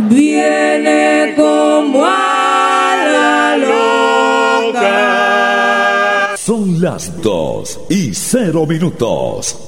viene como a la loca. Son las 2:00 minutos.